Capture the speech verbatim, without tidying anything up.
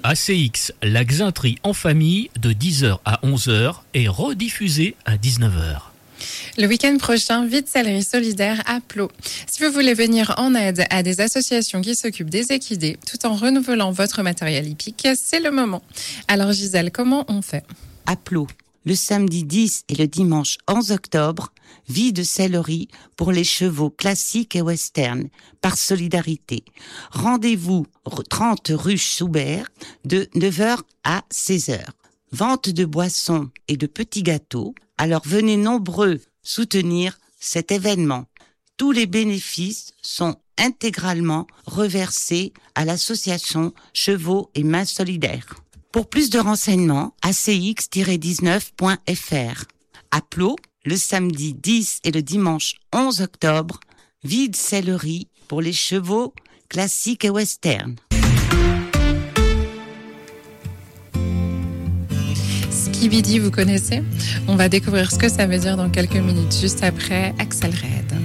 A C X, la Xintrie en famille de dix heures à onze heures et rediffusée à dix-neuf heures. Le week-end prochain, Vie de Céleri Solidaire à Plo. Si vous voulez venir en aide à des associations qui s'occupent des équidés tout en renouvelant votre matériel hippique, c'est le moment. Alors Gisèle, comment on fait ? À Plo, le samedi dix et le dimanche onze octobre, Vie de Céleri pour les chevaux classiques et western, par solidarité. Rendez-vous trente rue Schubert de neuf heures à seize heures. Vente de boissons et de petits gâteaux. Alors venez nombreux soutenir cet événement. Tous les bénéfices sont intégralement reversés à l'association Chevaux et Mains Solidaires. Pour plus de renseignements, a c x tiret dix-neuf point f r. À Plo, le samedi dix et le dimanche onze octobre, Vie de Céleri pour les chevaux classiques et western. Skibidi, vous connaissez ? On va découvrir ce que ça veut dire dans quelques minutes, juste après Axel Red.